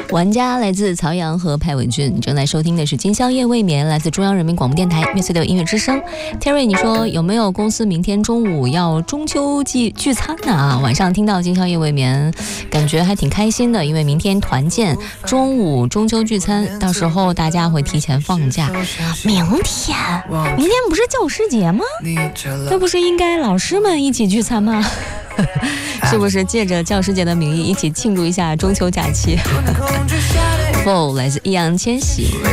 玩家来自曹阳和派伟俊，正在收听的是今宵夜未眠，来自中央人民广播电台灭碎的音乐之声。Terry， 你说有没有公司明天中午要中秋聚餐呢？晚上听到今宵夜未眠，感觉还挺开心的，因为明天团建，中午中秋聚餐，到时候大家会提前放假。明天不是教师节吗？那不是应该老师们一起聚餐吗？是不是借着教师节的名义一起庆祝一下中秋假期？来自易烊千玺。